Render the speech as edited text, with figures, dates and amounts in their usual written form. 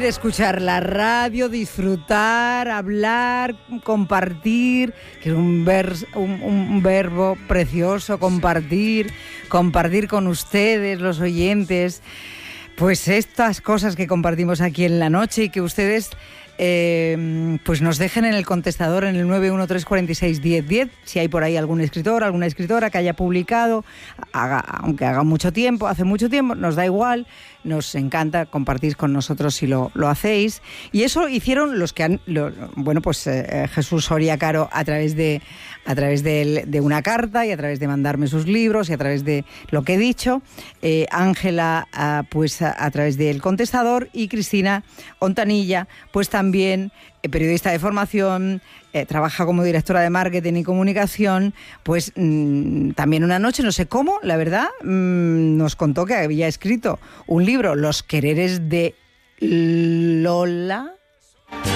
Oír, escuchar la radio, disfrutar, hablar, compartir, que es un verbo precioso, compartir con ustedes, los oyentes, pues estas cosas que compartimos aquí en la noche y que ustedes pues nos dejen en el contestador en el 913461010, si hay por ahí algún escritor, alguna escritora que haya publicado, aunque haga mucho tiempo, hace mucho tiempo, nos da igual, nos encanta compartir con nosotros si lo hacéis. Y eso hicieron los que han, Jesús Soria Caro a través de una carta y a través de mandarme sus libros y a través de lo que he dicho, Ángela a través del contestador y Cristina Ontanilla pues también periodista de formación, trabaja como directora de marketing y comunicación, pues también una noche, no sé cómo, la verdad, nos contó que había escrito un libro, Los quereres de Lola,